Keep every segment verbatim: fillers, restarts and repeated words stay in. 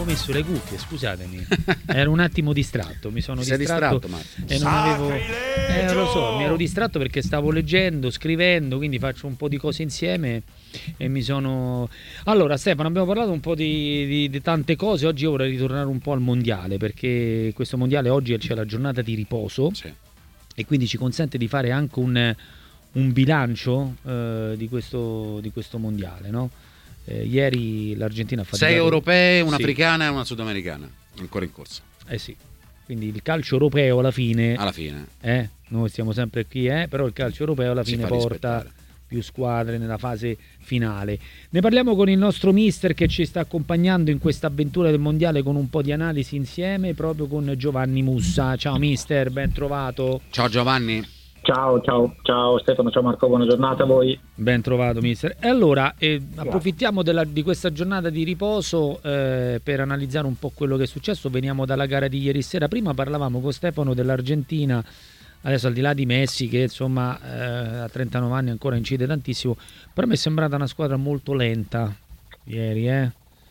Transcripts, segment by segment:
messo le cuffie, scusatemi. Ero un attimo distratto, mi sono Sei distratto, distratto e non avevo eh, lo so, mi ero distratto perché stavo leggendo, scrivendo, quindi faccio un po' di cose insieme e mi sono... Allora Stefano, abbiamo parlato un po' di, di, di tante cose. Oggi io vorrei ritornare un po' al mondiale, perché questo mondiale oggi c'è la giornata di riposo, sì, e quindi ci consente di fare anche un, un bilancio eh, di, questo, di questo mondiale, no? Eh, ieri l'Argentina ha fatto sei europee, un'africana sì, e una sudamericana ancora in corsa. Eh sì, quindi il calcio europeo alla fine, alla fine eh, noi stiamo sempre qui, eh, però il calcio europeo alla fine porta rispettare più squadre nella fase finale. Ne parliamo con il nostro mister che ci sta accompagnando in questa avventura del mondiale con un po' di analisi insieme, proprio con Giovanni Mussa. Ciao mister, ben trovato. Ciao Giovanni. Ciao, ciao, ciao Stefano, ciao Marco, buona giornata a voi. Ben trovato mister. E allora eh, approfittiamo della, di questa giornata di riposo eh, per analizzare un po' quello che è successo. Veniamo dalla gara di ieri sera. Prima parlavamo con Stefano dell'Argentina, adesso al di là di Messi che insomma eh, a trentanove anni ancora incide tantissimo, però mi è sembrata una squadra molto lenta ieri, eh?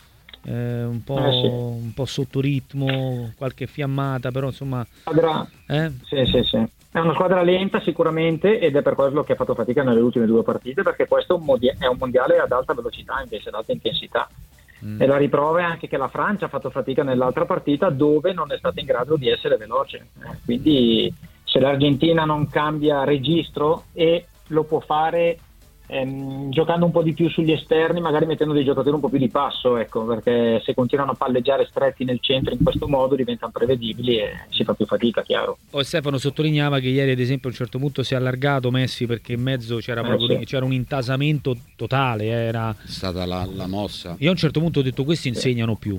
Eh, un, po', eh sì. un po' sotto ritmo, qualche fiammata, però insomma... Squadra... Eh? Sì, sì, sì. È una squadra lenta sicuramente ed è per quello che ha fatto fatica nelle ultime due partite, perché questo è un, mondia- è un mondiale ad alta velocità invece ad alta intensità. Mm. E la riprova è anche che la Francia ha fatto fatica nell'altra partita dove non è stata in grado di essere veloce. Eh, quindi se l'Argentina non cambia registro, e lo può fare ehm, giocando un po' di più sugli esterni, magari mettendo dei giocatori un po' più di passo, ecco, perché se continuano a palleggiare stretti nel centro in questo modo diventano prevedibili e si fa più fatica, chiaro. Poi Stefano sottolineava che ieri ad esempio a un certo punto si è allargato Messi perché in mezzo c'era eh, proprio sì. c'era un intasamento totale, era è stata la, la mossa. Io a un certo punto ho detto questi insegnano più.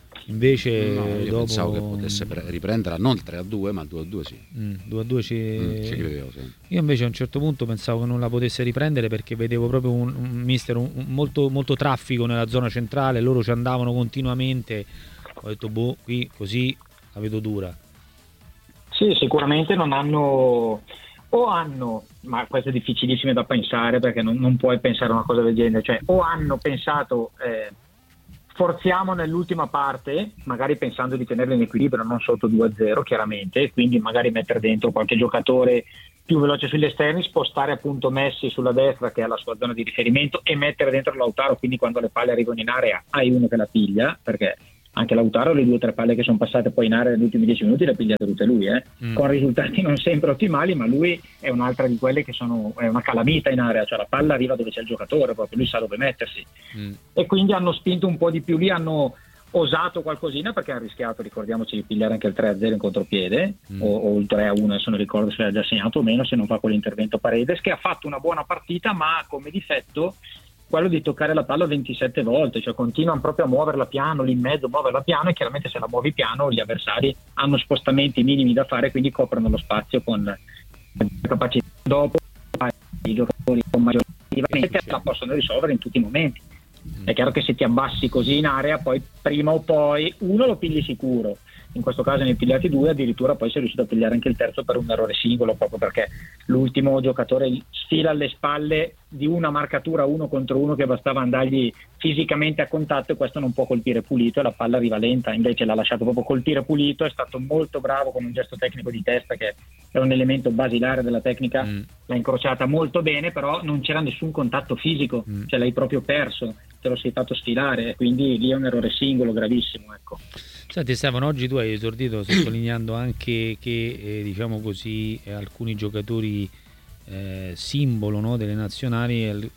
Invece no, io dopo... pensavo che potesse riprendere non il tre a due ma il due a due, sì. Mm, due a due ci... Mm, ci credevo, sì. Io invece a un certo punto pensavo che non la potesse riprendere perché vedevo proprio un, un mister un, un molto, molto traffico nella zona centrale, loro ci andavano continuamente. Ho detto boh, qui così la vedo dura. Sì, sicuramente non hanno... o hanno, ma questo è difficilissimo da pensare perché non, non puoi pensare a una cosa del genere, cioè o hanno pensato... Eh, forziamo nell'ultima parte, magari pensando di tenerlo in equilibrio, non sotto due a zero chiaramente, quindi magari mettere dentro qualche giocatore più veloce sugli esterni, spostare appunto Messi sulla destra che è la sua zona di riferimento e mettere dentro Lautaro, quindi quando le palle arrivano in area hai uno che la piglia, perché anche Lautaro le due o tre palle che sono passate poi in area negli ultimi dieci minuti le ha pigliate tutte lui, eh? mm. con risultati non sempre ottimali, ma lui è un'altra di quelle che sono è una calamita in area, cioè la palla arriva dove c'è il giocatore, proprio lui sa dove mettersi, mm. e quindi hanno spinto un po' di più lì, hanno osato qualcosina perché hanno rischiato, ricordiamoci, di pigliare anche il tre a zero in contropiede mm. o, o il tre a uno, adesso non ricordo se l'ha già segnato o meno, se non fa quell'intervento Paredes, che ha fatto una buona partita ma come difetto quello di toccare la palla ventisette volte, cioè continuano proprio a muoverla piano lì in mezzo, muoverla piano, e chiaramente se la muovi piano gli avversari hanno spostamenti minimi da fare, quindi coprono lo spazio con capacità. Dopo i giocatori con maggiore la possono risolvere in tutti i momenti. È chiaro che se ti abbassi così in area, poi prima o poi uno lo pigli sicuro, in questo caso ne hai pigliati due, addirittura poi sei riuscito a pigliare anche il terzo per un errore singolo, proprio perché l'ultimo giocatore sfila alle spalle di una marcatura uno contro uno che bastava andargli fisicamente a contatto, e questo non può colpire pulito e la palla arriva lenta, invece l'ha lasciato proprio col tiro pulito, è stato molto bravo con un gesto tecnico di testa che è un elemento basilare della tecnica, mm. l'ha incrociata molto bene, però non c'era nessun contatto fisico, mm. cioè l'hai proprio perso, te lo sei fatto sfilare, quindi lì è un errore singolo gravissimo, ecco. Senti Stefano, oggi tu hai esordito sottolineando anche che eh, diciamo così eh, alcuni giocatori eh, simbolo, no, delle nazionali, eh,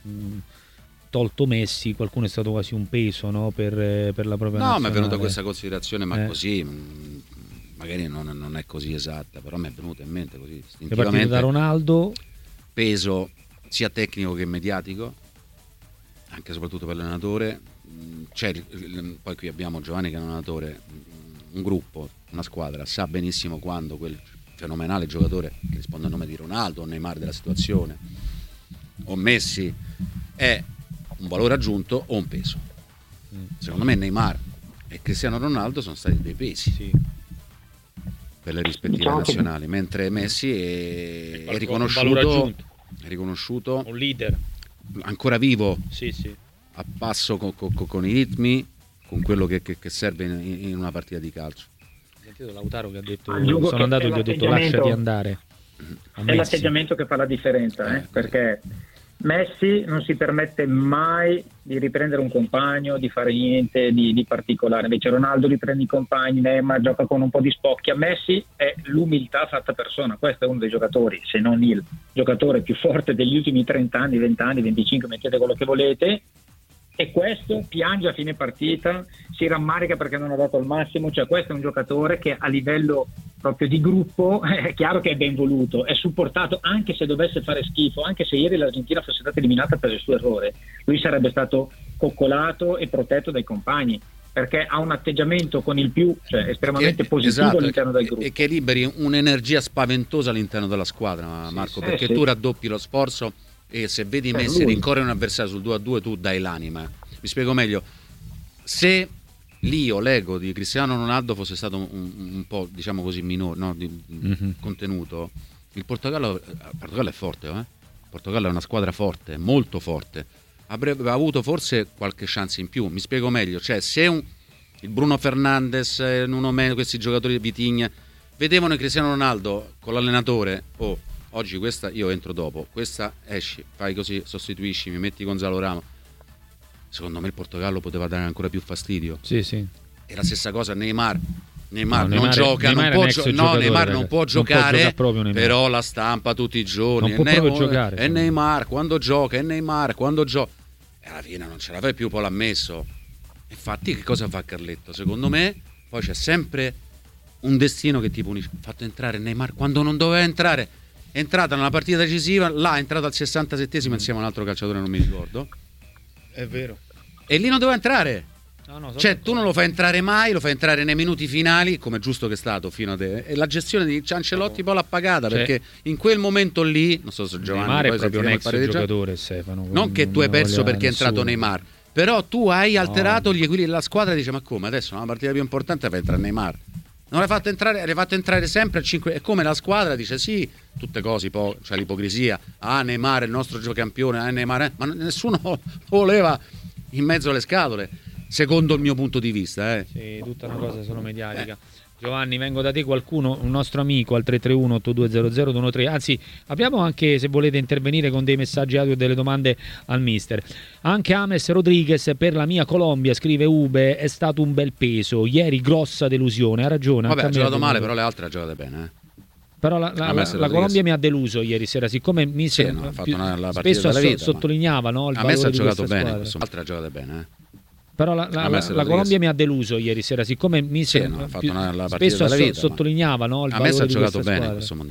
tolto Messi, qualcuno è stato quasi un peso, no, per, eh, per la propria no, nazionale. No, mi è venuta questa considerazione, ma eh. così mh, magari non, non è così esatta, però mi è venuta in mente così istintivamente. È partito da Ronaldo, peso sia tecnico che mediatico, anche e soprattutto per l'allenatore. C'è, poi qui abbiamo Giovanni che è un allenatore, un gruppo, una squadra, sa benissimo quando quel fenomenale giocatore che risponde al nome di Ronaldo o Neymar della situazione o Messi è un valore aggiunto o un peso. Secondo me Neymar e Cristiano Ronaldo sono stati dei pesi, sì, per le rispettive diciamo nazionali, mentre Messi è, è riconosciuto è riconosciuto un leader ancora vivo, sì, sì, a passo con, con, con i ritmi, con quello che, che, che serve in, in una partita di calcio. Ho sentito Lautaro che ha detto Aggiungo sono che andato è e gli ho detto l'atteggiamento- lasciati andare. A È Messi. l'atteggiamento che fa la differenza, eh, perché Messi non si permette mai di riprendere un compagno, di fare niente di, di particolare. Invece Ronaldo riprende i compagni, Neymar gioca con un po' di spocchia. Messi è l'umiltà fatta persona. Questo è uno dei giocatori, se non il giocatore più forte degli ultimi trenta anni, venti anni, venticinque, mettete quello che volete. E questo piange a fine partita, si rammarica perché non ha dato il massimo. Cioè questo è un giocatore che a livello proprio di gruppo è chiaro che è ben voluto, è supportato, anche se dovesse fare schifo, anche se ieri l'Argentina fosse stata eliminata per il suo errore, lui sarebbe stato coccolato e protetto dai compagni, perché ha un atteggiamento con il più, cioè estremamente Che- positivo esatto, all'interno del e- gruppo. e che liberi un'energia spaventosa all'interno della squadra, Marco, sì, perché sì. tu raddoppi lo sforzo e se vedi Per Messi lui. rincorrere un avversario sul due a due tu dai l'anima. Mi spiego meglio: se l'io, l'ego di Cristiano Ronaldo fosse stato un, un- un po', diciamo così, minore, no? di, di Mhm. contenuto, il Portogallo, il Portogallo è forte, eh? Il Portogallo è una squadra forte, molto forte, avrebbe avuto forse qualche chance in più. Mi spiego meglio, cioè se un, il Bruno Fernandes, eh, Nuno Mendes, questi giocatori di Vitigna vedevano Cristiano Ronaldo con l'allenatore, oh, oggi questa io entro dopo, questa esci, fai così, sostituisci, mi metti Gonzalo Ramos. Secondo me il Portogallo poteva dare ancora più fastidio. Sì, sì. E la stessa cosa Neymar. Neymar, No, non Neymar- gioca, Neymar non è può, un ex gio- no, giocatore, Neymar ragazzi. non può Non può giocare, giocare proprio Neymar. però la stampa tutti i giorni. Non può è proprio Neymar, giocare, È secondo me. Neymar, quando gioca, è Neymar, quando gioca. E alla fine non ce la fai più, poi l'ha messo. Infatti che cosa fa Carletto? Secondo me poi c'è sempre un destino che ti punisce. Ha fatto entrare Neymar quando non doveva entrare. È entrata nella partita decisiva, là è entrato al sessantasettesimo insieme a un altro calciatore, non mi ricordo. È vero. E lì non doveva entrare. No, no, sono Cioè d'accordo. tu non lo fai entrare mai, lo fai entrare nei minuti finali, come è giusto che è stato fino a te. E la gestione di Ancelotti poi l'ha pagata, Cioè, perché in quel momento lì, non so se Giovanni Neymar è poi proprio un sentiremo ex il parere di Gian- giocatore, Stefano. non che tu hai perso perché è entrato Neymar, però tu hai alterato gli equilibri della squadra e dici: ma come adesso una partita più importante fa entrare Neymar? Non l'hai fatto entrare, l'hai fatto entrare sempre a cinque. È come la squadra dice sì, tutte cose, poi c'è l'ipocrisia. Ah, Neymar è il nostro giocampione, ah, Neymar è... ma nessuno lo voleva in mezzo alle scatole, secondo il mio punto di vista. Eh. Sì, tutta una cosa solo mediatica. Giovanni, vengo da te, qualcuno, un nostro amico al tre tre uno otto due zero zero due uno tre. Anzi, abbiamo anche, se volete intervenire con dei messaggi audio e delle domande al mister. Anche Ames Rodriguez per la mia Colombia, scrive Ube, è stato un bel peso. Ieri grossa delusione, ha ragione. Vabbè, ha anche a me giocato male, deluso. però le altre ha giocate bene. Eh. Però la, la, Ames la, la Rodriguez. Colombia mi ha deluso ieri sera, siccome mister Sì, no, ha fatto più- una- la partita spesso della asso- vita, ma- sottolineava, no, il A me valore ha di giocato questa bene, squadra. questo, altre ha giocato bene. Eh. Però la, la, A me la, se la Rodriguez. Colombia mi ha deluso ieri sera, siccome mister Sì, no, ha fatto più- una- la partita spesso della asso- vita, ma- sottolineava, no, il A me valore ha di giocato questa bene squadra. questo mondiale.